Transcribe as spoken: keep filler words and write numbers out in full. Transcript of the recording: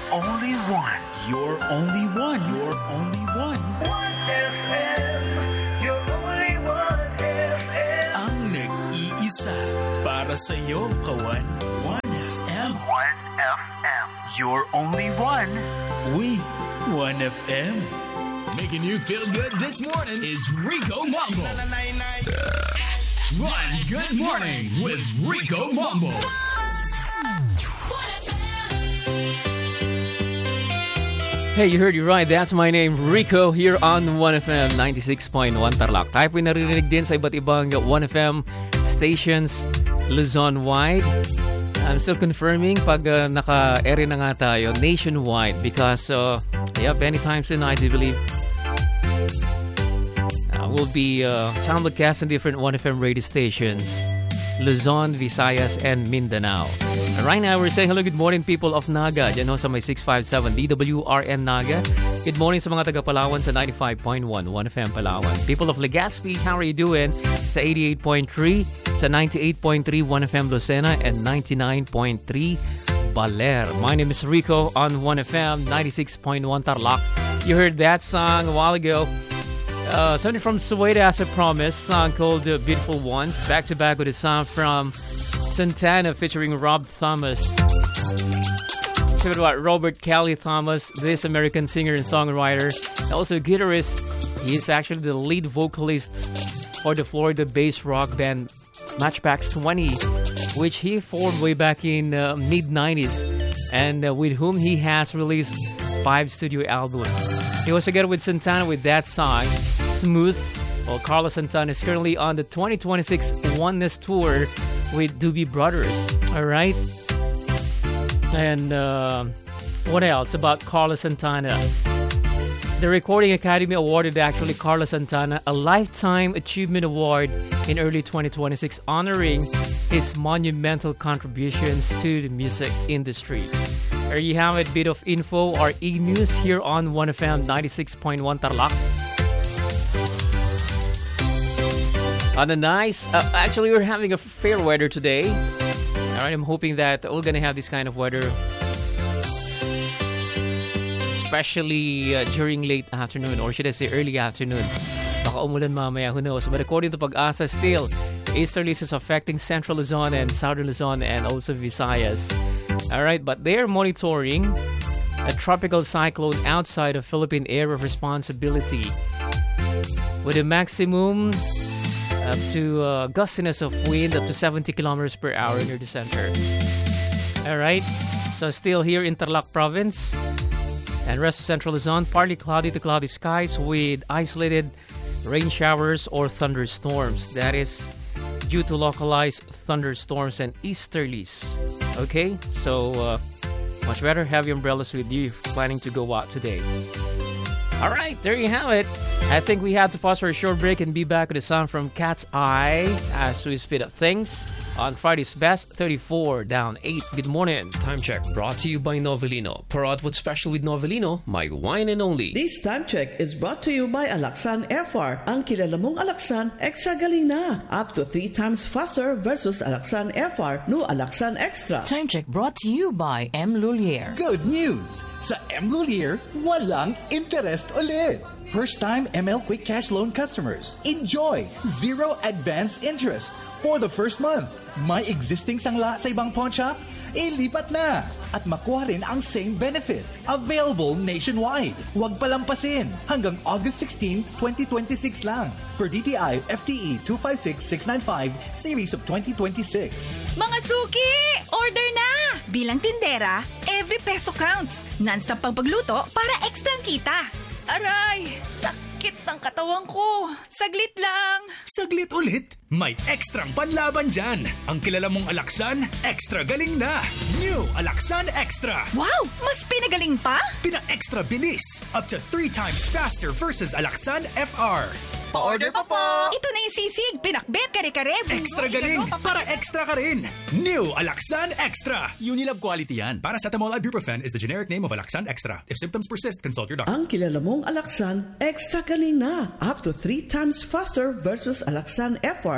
only one. You're only one. You're only one. one F M. You're only one F M. Ang nag-iisa para sa'yo, kawan. one F M. one F M. You're only one. We, one F M. Making you feel good this morning is Rico Mambo. One Good Morning with Rico Mambo. Hey, you heard you right. That's my name, Rico, here on one F M ninety-six point one Tarlac. Tayo po naririnig din sa iba't ibang one F M stations Luzon-wide. I'm still confirming pag uh, naka-area na nga tayo nationwide because, uh, yep, anytime soon, I do believe uh, we'll be uh, simulcast in different one F M radio stations, Luzon, Visayas, and Mindanao. Right now, we're saying hello, good morning, people of Naga. Diyan ho sa may six five seven D W R N Naga. Good morning sa mga taga-Palawan sa ninety-five point one, one F M Palawan. People of Legazpi, how are you doing? Sa eighty-eight point three, sa ninety-eight point three, one F M Lucena, and ninety-nine point three, Baler. My name is Rico on one F M ninety-six point one Tarlac. You heard that song a while ago. Uh, something from Sueda, as I promised, song called uh, Beautiful Ones. Back to back with a song from Santana featuring Rob Thomas. So what, Robert Kelly Thomas, this American singer and songwriter, also a guitarist. He's actually the lead vocalist for the Florida-based rock band Matchbox twenty, which he formed way back in uh, mid nineties, and uh, with whom he has released five studio albums. He was together with Santana with that song, Smooth. Well, Carlos Santana is currently on the twenty twenty-six Oneness Tour with Doobie Brothers. All right. And uh, what else about Carlos Santana? The Recording Academy awarded actually Carlos Santana a Lifetime Achievement Award in early twenty twenty-six, honoring his monumental contributions to the music industry. There you have it, bit of info or e-news here on one F M ninety-six point one Tarlac. On a nice, uh, actually we're having a fair weather today. All right, I'm hoping that we're gonna have this kind of weather, especially uh, during late afternoon, or should I say early afternoon. Baka umulan mamaya, who knows? But according to Pag-asa, still, easterlies is affecting central Luzon and southern Luzon and also Visayas. All right, but they're monitoring a tropical cyclone outside of Philippine area of responsibility with a maximum up to uh, gustiness of wind up to seventy kilometers per hour near the center. All right, so still here in Tarlac province and rest of central Luzon, partly cloudy to cloudy skies with isolated rain showers or thunderstorms. That is due to localized thunderstorms and easterlies. Okay, so uh, much better have your umbrellas with you if planning to go out today. All right, there you have it. I think we had to pause for a short break and be back with a song from Cat's Eye as we speed up things on Friday's Best thirty-four down eight. Good morning. Time check brought to you by Novelino. Parad what's special with Novelino, my wine and only. This time check is brought to you by Alaxan F R. Ang kilala mong Alaxan, extra galing na. Up to three times faster versus Alaxan F R. No Alaxan Extra. Time check brought to you by M. Lulier. Good news! Sa M. Lulier, walang interest ulit. First-time M L Quick Cash Loan customers, enjoy zero advance interest for the first month. May existing sangla sa ibang pawn shop? Ilipat na at makuha rin ang same benefit. Available nationwide. Huwag palampasin. Hanggang August sixteenth, twenty twenty-six lang. Per D T I F T E two five six six nine five Series of twenty twenty-six. Mga suki! Order na! Bilang tindera, every peso counts. Non-stop pang pagluto para ekstrang kita. Aray! Sakit ng katawan ko. Saglit lang. Saglit ulit? May ekstrang panlaban dyan. Ang kilala mong Alaxan, extra galing na. New Alaxan Extra. Wow! Mas pinagaling pa? Pina-extra bilis. Up to three times faster versus Alaxan F R. Pa-order pa po! Ito na yung sisig, pinakbet, kare-kare. Extra galing, para extra ka rin. New Alaxan Extra. Unilab quality yan. Paracetamol ibuprofen is the generic name of Alaxan Extra. If symptoms persist, consult your doctor. Ang kilala mong Alaxan, extra galing na. Up to three times faster versus Alaxan F R.